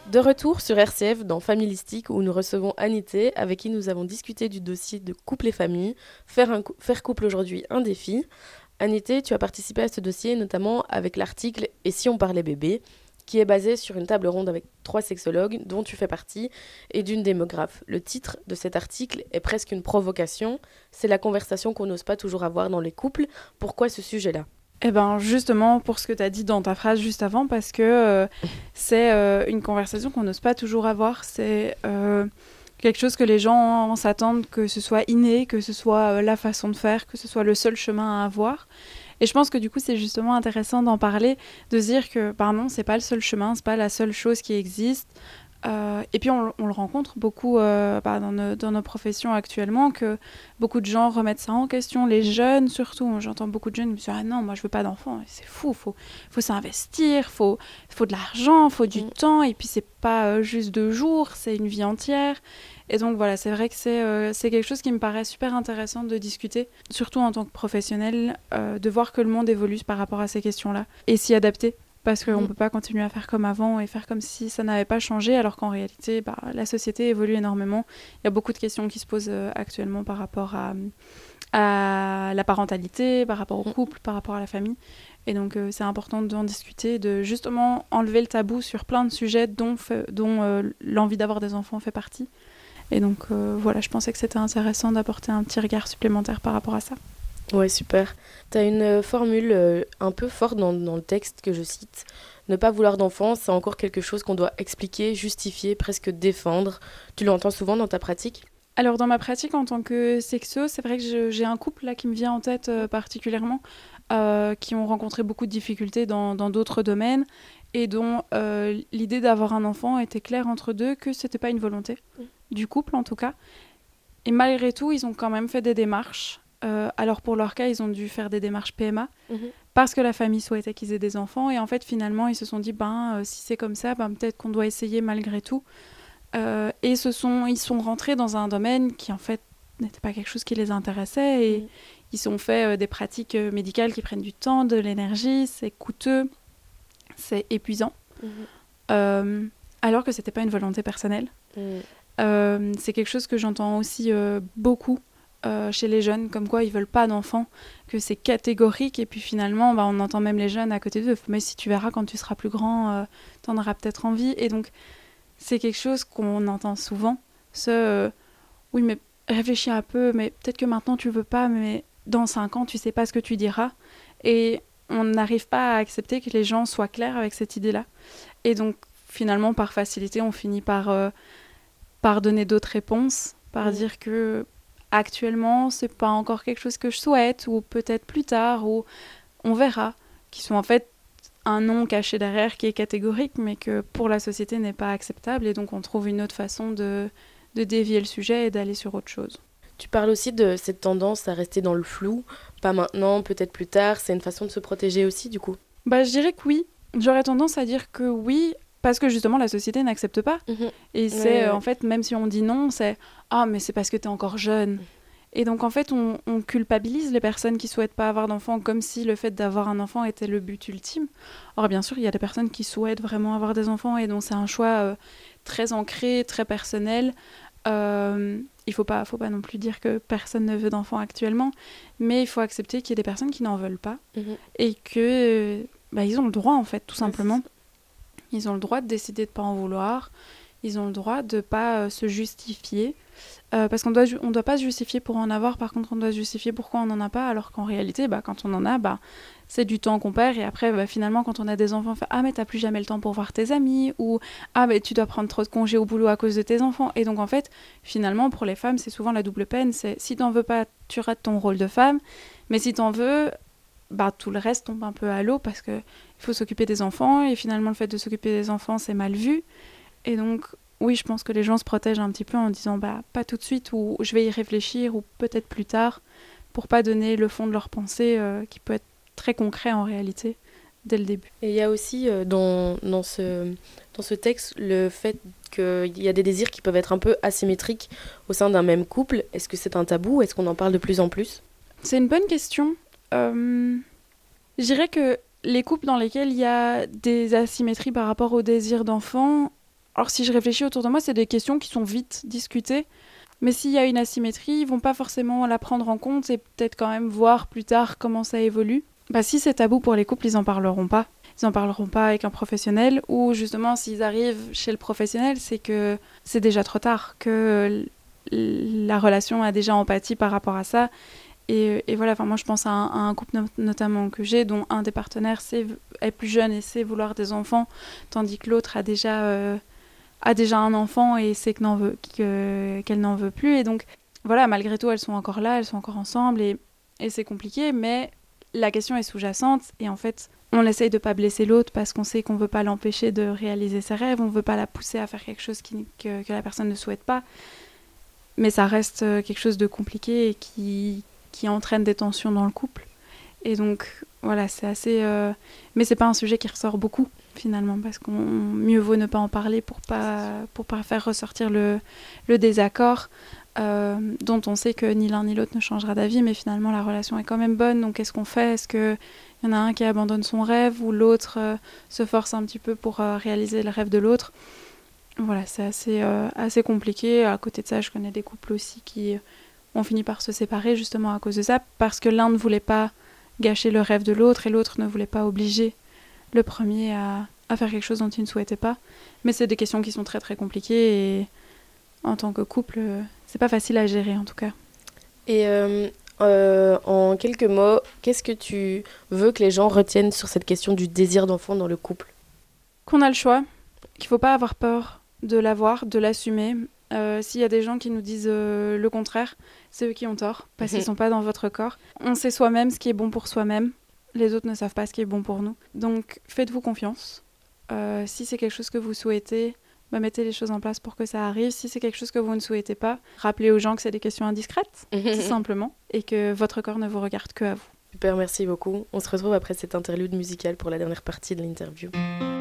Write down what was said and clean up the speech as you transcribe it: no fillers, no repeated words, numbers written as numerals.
De retour sur RCF dans Familistique où nous recevons Anité avec qui nous avons discuté du dossier de couple et famille, faire couple aujourd'hui un défi. Anité, tu as participé à ce dossier notamment avec l'article Et si on parlait bébé qui est basé sur une table ronde avec 3 sexologues dont tu fais partie et d'une démographe. Le titre de cet article est presque une provocation, c'est la conversation qu'on n'ose pas toujours avoir dans les couples. Pourquoi ce sujet-là? Eh ben justement pour ce que tu as dit dans ta phrase juste avant, parce que c'est une conversation qu'on n'ose pas toujours avoir, c'est quelque chose que les gens s'attendent que ce soit inné, que ce soit la façon de faire, que ce soit le seul chemin à avoir. Et je pense que du coup c'est justement intéressant d'en parler, de se dire que non, c'est pas le seul chemin, c'est pas la seule chose qui existe. Et puis on le rencontre beaucoup dans nos professions actuellement, que beaucoup de gens remettent ça en question, les jeunes surtout. J'entends beaucoup de jeunes me dire ah non, moi je veux pas d'enfant, c'est fou, faut s'investir, faut de l'argent, faut du temps, et puis c'est pas juste 2 jours, c'est une vie entière. Et donc voilà, c'est vrai que c'est quelque chose qui me paraît super intéressant de discuter, surtout en tant que professionnel, de voir que le monde évolue par rapport à ces questions-là et s'y adapter. Parce qu'on ne peut pas continuer à faire comme avant et faire comme si ça n'avait pas changé, alors qu'en réalité, la société évolue énormément. Il y a beaucoup de questions qui se posent actuellement par rapport à la parentalité, par rapport au couple, par rapport à la famille. Et donc, c'est important d'en discuter, de justement enlever le tabou sur plein de sujets dont l'envie d'avoir des enfants fait partie. Et donc, voilà, je pensais que c'était intéressant d'apporter un petit regard supplémentaire par rapport à ça. Ouais, super. T'as une formule un peu forte dans le texte que je cite. Ne pas vouloir d'enfant, c'est encore quelque chose qu'on doit expliquer, justifier, presque défendre. Tu l'entends souvent dans ta pratique? Alors dans ma pratique en tant que sexo, c'est vrai que j'ai un couple là qui me vient en tête particulièrement, qui ont rencontré beaucoup de difficultés dans d'autres domaines et dont l'idée d'avoir un enfant était claire entre deux, que c'était pas une volonté du couple en tout cas. Et malgré tout, ils ont quand même fait des démarches. Alors pour leur cas, ils ont dû faire des démarches PMA parce que la famille souhaitait qu'ils aient des enfants. Et en fait, finalement, ils se sont dit, si c'est comme ça, peut-être qu'on doit essayer malgré tout. Et ils sont rentrés dans un domaine qui, en fait, n'était pas quelque chose qui les intéressait. Et ils ont fait des pratiques médicales qui prennent du temps, de l'énergie, c'est coûteux, c'est épuisant. Alors que c'était pas une volonté personnelle. C'est quelque chose que j'entends aussi beaucoup chez les jeunes, comme quoi ils veulent pas d'enfants, que c'est catégorique, et puis finalement on entend même les jeunes à côté d'eux, mais si tu verras quand tu seras plus grand, t'en auras peut-être envie. Et donc c'est quelque chose qu'on entend souvent, oui mais réfléchis un peu, mais peut-être que maintenant tu veux pas, mais dans 5 ans tu sais pas ce que tu diras. Et on n'arrive pas à accepter que les gens soient clairs avec cette idée-là, et donc finalement par facilité on finit par donner d'autres réponses, par dire que actuellement c'est pas encore quelque chose que je souhaite, ou peut-être plus tard, ou on verra, qui sont en fait un non caché derrière qui est catégorique, mais que pour la société n'est pas acceptable, et donc on trouve une autre façon de dévier le sujet et d'aller sur autre chose. Tu parles aussi de cette tendance à rester dans le flou, pas maintenant, peut-être plus tard, c'est une façon de se protéger aussi du coup? Je dirais que oui, j'aurais tendance à dire que oui, parce que justement la société n'accepte pas. Et c'est en fait, même si on dit non, c'est « Ah, mais c'est parce que t'es encore jeune ». Et donc en fait, on culpabilise les personnes qui souhaitent pas avoir d'enfants, comme si le fait d'avoir un enfant était le but ultime. Or bien sûr, il y a des personnes qui souhaitent vraiment avoir des enfants, et donc c'est un choix très ancré, très personnel. Il faut pas non plus dire que personne ne veut d'enfants actuellement, mais il faut accepter qu'il y ait des personnes qui n'en veulent pas, et que ils ont le droit en fait, tout simplement. Ils ont le droit de décider de ne pas en vouloir. Ils ont le droit de ne pas se justifier. Parce qu'on doit pas se justifier pour en avoir. Par contre, on doit se justifier pourquoi on n'en a pas. Alors qu'en réalité, quand on en a, c'est du temps qu'on perd. Et après, finalement, quand on a des enfants, on fait « Ah, mais t'as plus jamais le temps pour voir tes amis » ou « Ah, mais tu dois prendre trop de congés au boulot à cause de tes enfants ». Et donc, en fait, finalement, pour les femmes, c'est souvent la double peine. C'est si t'en veux pas, tu rates ton rôle de femme. Mais si t'en veux, tout le reste tombe un peu à l'eau, parce qu'il faut s'occuper des enfants, et finalement le fait de s'occuper des enfants c'est mal vu. Et donc oui, je pense que les gens se protègent un petit peu en disant pas tout de suite, ou je vais y réfléchir, ou peut-être plus tard, pour pas donner le fond de leur pensée qui peut être très concret en réalité dès le début. Et il y a aussi dans ce texte le fait qu'il y a des désirs qui peuvent être un peu asymétriques au sein d'un même couple. Est-ce que c'est un tabou? Est-ce qu'on en parle de plus en plus? C'est une bonne question. Je dirais que les couples dans lesquels il y a des asymétries par rapport au désir d'enfant, Alors si je réfléchis autour de moi, c'est des questions qui sont vite discutées. Mais s'il y a une asymétrie, ils vont pas forcément la prendre en compte et peut-être quand même voir plus tard comment ça évolue. Si c'est tabou pour les couples, ils en parleront pas. Ils en parleront pas avec un professionnel, ou justement s'ils arrivent chez le professionnel, c'est que c'est déjà trop tard, que la relation a déjà empathie par rapport à ça. Et voilà, moi je pense à un couple notamment que j'ai, dont un des partenaires est plus jeune et sait vouloir des enfants, tandis que l'autre a déjà un enfant et sait qu'elle n'en veut plus. Et donc voilà, malgré tout, elles sont encore là, elles sont encore ensemble, et c'est compliqué, mais la question est sous-jacente, et en fait, on essaye de ne pas blesser l'autre parce qu'on sait qu'on ne veut pas l'empêcher de réaliser ses rêves, on ne veut pas la pousser à faire quelque chose que la personne ne souhaite pas. Mais ça reste quelque chose de compliqué et qui entraîne des tensions dans le couple. Et donc, voilà, c'est assez... Mais c'est pas un sujet qui ressort beaucoup, finalement, parce qu'on mieux vaut ne pas en parler pour pas faire ressortir le désaccord, dont on sait que ni l'un ni l'autre ne changera d'avis, mais finalement, la relation est quand même bonne. Donc, qu'est-ce qu'on fait ? Est-ce qu'il y en a un qui abandonne son rêve, ou l'autre se force un petit peu pour réaliser le rêve de l'autre ? Voilà, c'est assez compliqué. À côté de ça, je connais des couples aussi qui ont fini par se séparer justement à cause de ça, parce que l'un ne voulait pas gâcher le rêve de l'autre et l'autre ne voulait pas obliger le premier à faire quelque chose dont il ne souhaitait pas. Mais c'est des questions qui sont très très compliquées, et en tant que couple, c'est pas facile à gérer en tout cas. Et en quelques mots, qu'est-ce que tu veux que les gens retiennent sur cette question du désir d'enfant dans le couple ? Qu'on a le choix, qu'il faut pas avoir peur de l'avoir, de l'assumer. S'il y a des gens qui nous disent le contraire, c'est eux qui ont tort, parce qu'ils ne sont pas dans votre corps. On sait soi-même ce qui est bon pour soi-même. Les autres ne savent pas ce qui est bon pour nous. Donc faites-vous confiance. Si c'est quelque chose que vous souhaitez, mettez les choses en place pour que ça arrive. Si c'est quelque chose que vous ne souhaitez pas, rappelez aux gens que c'est des questions indiscrètes, tout simplement, et que votre corps ne vous regarde que à vous. Super, merci beaucoup. On se retrouve après cette interlude musicale pour la dernière partie de l'interview.